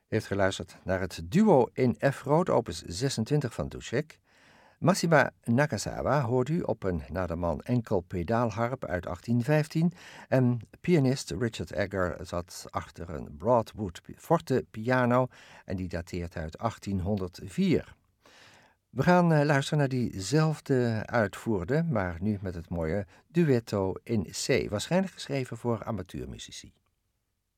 Heeft geluisterd naar het duo in F-groot, opus 26 van Dussek. Massima Nakazawa hoort u op een naderman enkel pedaalharp uit 1815 en pianist Richard Egger zat achter een Broadwood forte piano en die dateert uit 1804. We gaan luisteren naar diezelfde uitvoerde, maar nu met het mooie duetto in C, waarschijnlijk geschreven voor amateurmuzici.